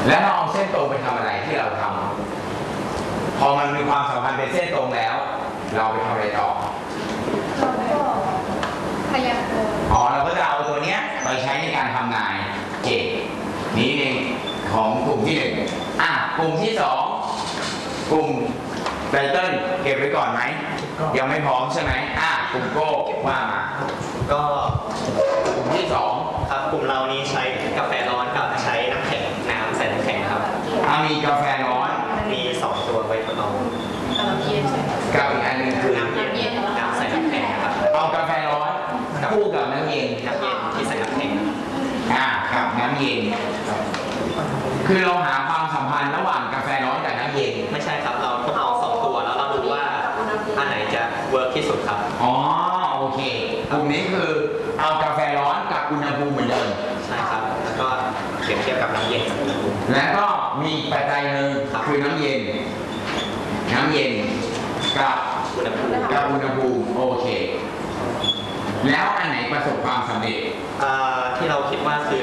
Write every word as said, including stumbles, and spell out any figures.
แล้วเราเอาเส้นตรงไปทำอะไรที่เราทำพอมันมีความสัมพันธ์เป็นเส้นตรงแล้ว เราไปทำอะไรต่อเราก็พยากรณ์อ๋อเราก็จะเอาตัวเนี้ยไปใช้ในการทำนายเกตนี้เองของกลุ่มที่หนึ่งอ่ะกลุ่มที่สองกลุ่มไตเติ้ลเก็บไว้ก่อนไหมยังไม่พร้อมใช่ไหมอ่ะกลุ่มโก้ว่ามาก็กลุ่มที่สองครับกลุ่มเรานี้ใช้กาแฟร้อนกับใช้น้ำแข็งน้ำใส่น้ำแข็งครับอ่ะมีกาแฟร้อนมีสองตัวไว้ทดลองเราเย็นใช่ไหมกับอีกอันหนึงคือน้ำเย็นน้ำใส่น้ำแข็งครับเอากาแฟร้อนคู่กับน้ำเย็นน้ำเย็นที่ใส่น้ำแข็งอ่ะกับน้ำเย็นคือเราหาความสัมพันธ์ระหว่างกาแฟร้อนกับน้ำเย็นไม่ใช่ครับเราทดลองสองตัวแล้วเราดูว่าอันไหนจะเวิร์กที่สุดครับอ๋อโอเคกลุ่มนี้คือเอากาแฟร้อนกับอุณหภูมิเหมือนเดิมใช่ครับแล้วก็เปรียบเทียบกับน้ำเย็นกับอุณหภูมิแล้วก็มีอีกปัจจัยหนึ่งคือน้ำเย็น น้ำเย็นกับอุณหภูมิกับอุณหภูมิโอเค แล้วอันไหนประสบความสำเร็จอ่าที่เราคิดว่าคือ